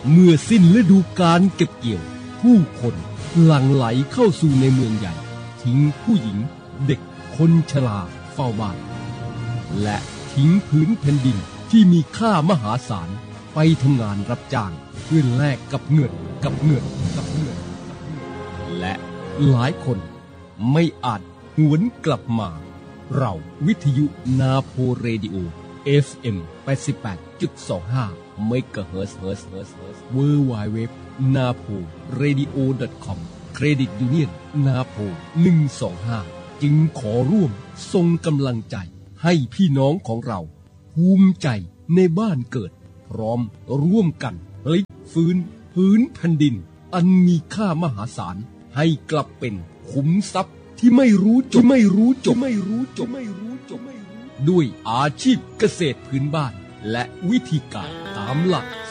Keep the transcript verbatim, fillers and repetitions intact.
เมื่อสิ้นฤดูกาลเก็บเกี่ยวผู้คนหลั่งไหลเข้าสู่ในเมืองใหญ่ทิ้งผู้หญิงเด็กคนชราเฝ้าบ้านและทิ้งพื้นแผ่นดินที่มีค่ามหาศาลไปทำงานรับจ้างเพื่อแลกกับเงินกับเงินกับเงินและหลายคนไม่อาจหวนกลับมาเราวิทยุนาโพเรดิโอ เอฟ เอ็ม แปดสิบแปดจุดสองห้า เมกะเฮิรตซ์ ดับเบิลยู ดับเบิลยู ดับเบิลยู ดอท ดับเบิลยู ดับเบิลยู ดับเบิลยู ดอท นา โพ เรดิโอ ดอท คอม เครดิตยูเนียนนาโพหนึ่งสองห้าจึงขอร่วมส่งกำลังใจให้พี่น้องของเราภูมิใจในบ้านเกิดพร้อมร่วมกันพลิกฟื้นพื้นแผ่นดินอันมีค่ามหาศาลให้กลับเป็นขุมทรัพย์ที่ไม่รู้จบไม่รู้จบไม่รู้จบไม่รู้จบไม่รู้ด้วยอาชีพเกษตรพื้นบ้านและวิธีการตามหลัก